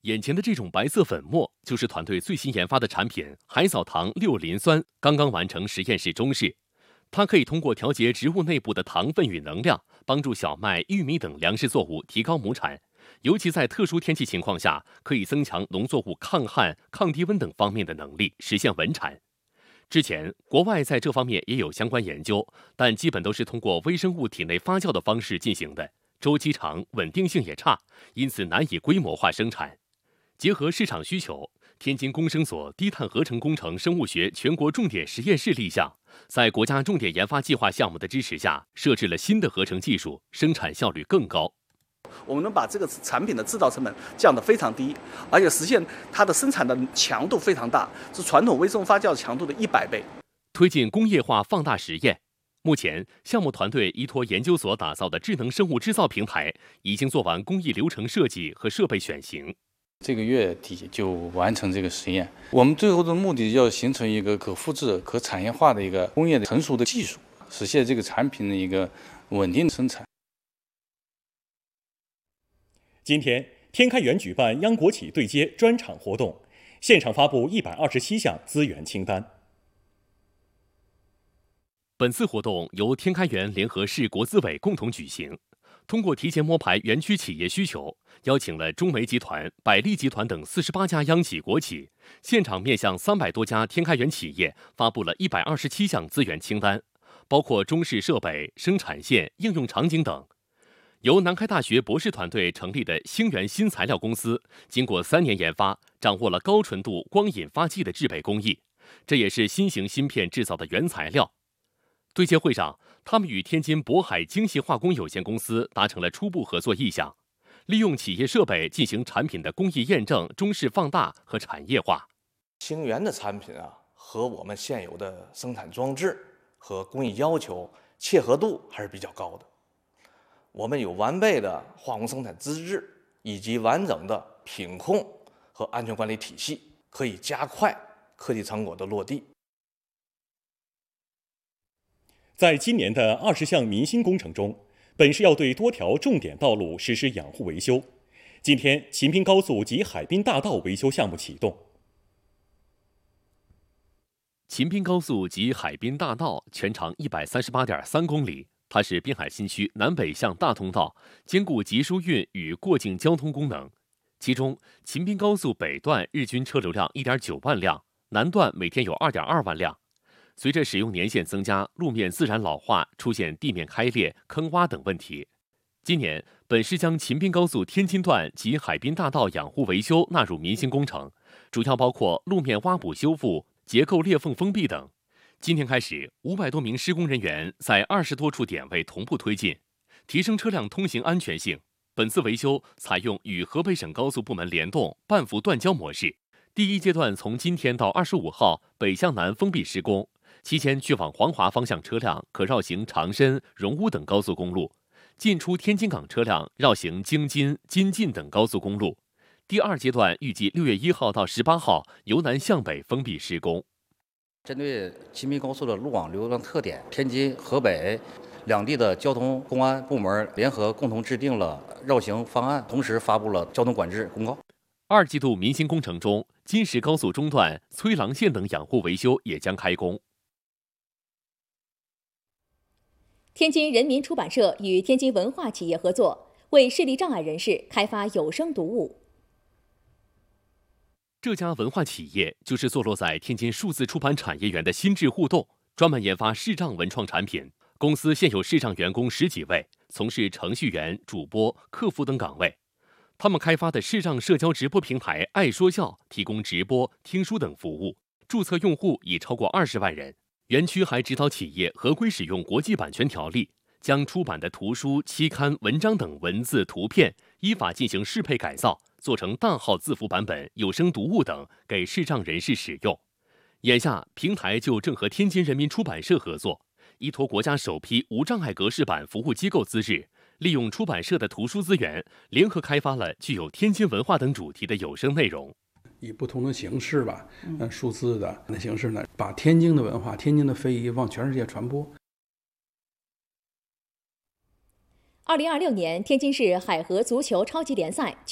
眼前的这种白色粉末，就是团队最新研发的产品海藻糖六磷酸，刚刚完成实验室中试。它可以通过调节植物内部的糖分与能量，帮助小麦、玉米等粮食作物提高亩产，尤其在特殊天气情况下，可以增强农作物抗旱、抗低温等方面的能力，实现稳产。之前，国外在这方面也有相关研究，但基本都是通过微生物体内发酵的方式进行的，周期长，稳定性也差，因此难以规模化生产。结合市场需求，天津工生所低碳合成工程生物学全国重点实验室立项，在国家重点研发计划项目的支持下，设置了新的合成技术，生产效率更高。 我们能把这个产品的制造成本降得非常低，而且实现它的生产的强度非常大，是传统微生物发酵强度的100倍。 推进工业化放大实验。目前，项目团队依托研究所打造的智能生物制造平台，已经做完工艺流程设计和设备选型。 这个月底就完成这个实验。我们最后的目的要形成一个可复制、可产业化的一个工业的成熟的技术，实现这个产品的一个稳定生产。 今天，天开源举办央国企对接专场活动，现场发布127项资源清单。 本次活动由天开源联合市国资委共同举行。通过提前摸排园区企业需求，邀请了中煤集团、百利集团等48家央企国企，现场面向300多家天开源企业发布了127项资源清单，包括中式设备、生产线、应用场景等。由南开大学博士团队成立的星源新材料公司，经过3年研发，掌握了高纯度光引发剂的制备工艺，这也是新型芯片制造的原材料。对接会上，他们与天津渤海精细化工有限公司达成了初步合作意向，利用企业设备进行产品的工艺验证、中式放大和产业化。 星源的产品和我们现有的生产装置和工艺要求切合度还是比较高的。我们有完备的化工生产资质以及完整的品控和安全管理体系，可以加快科技成果的落地。 在今年的20项民心工程中，本市要对多条重点道路实施养护维修。今天，秦滨高速及海滨大道维修项目启动。 秦滨高速及海滨大道全长138.3公里，它是滨海新区南北向大通道，兼顾集疏运与过境交通功能。其中，秦滨高速北段日均车流量1.9万辆，南段每天有2.2万辆。随着使用年限增加，路面自然老化，出现地面开裂、坑洼等问题。今年，本市将秦滨高速天津段及海滨大道养护维修纳入民心工程，主要包括路面挖补修复、结构裂缝封闭等。今天开始，500多名施工人员在20多处点位同步推进，提升车辆通行安全性。本次维修采用与河北省高速部门联动半幅断交模式。第一阶段从今天到25号北向南封闭施工。期间去往黄骅方向车辆可绕行长深、荣乌等高速公路，进出天津港车辆绕行京津、津晋等高速公路。第二阶段预计6月1号到18号由南向北封闭施工。 针对秦滨高速的路网流量特点，天津、河北两地的交通公安部门联合共同制定了绕行方案，同时发布了交通管制公告。 2季度民心工程中，金石高速中段、崔郎线等养护维修也将开工。 天津人民出版社与天津文化企业合作，为视力障碍人士开发有声读物。 这家文化企业就是坐落在天津数字出版产业园的心智互动，专门研发视障文创产品。公司现有视障员工10几位，从事程序员、主播、客服等岗位。他们开发的视障社交直播平台“爱说笑”提供直播、听书等服务，注册用户已超过20万人。园区还指导企业合规使用国际版权条例，将出版的图书、期刊、文章等文字、图片依法进行适配改造，做成大号字符版本、有声读物等给视障人士使用。眼下，平台就正和天津人民出版社合作，依托国家首批无障碍格式版服务机构资质，利用出版社的图书资源，联合开发了具有天津文化等主题的有声内容。 以不同的形式吧，数字的形式呢，把天津的文化、天津的非遗往全世界传播。 2026年天津市海河足球超级联赛